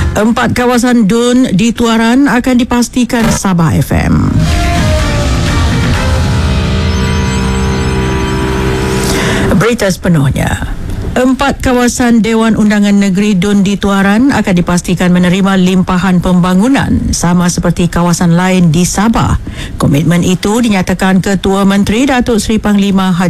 4 kawasan DUN di Tuaran akan dipastikan Sabah FM. Berita sepenuhnya. 4 kawasan Dewan Undangan Negeri DUN di Tuaran akan dipastikan menerima limpahan pembangunan sama seperti kawasan lain di Sabah. Komitmen itu dinyatakan Ketua Menteri Datuk Seri Panglima Haji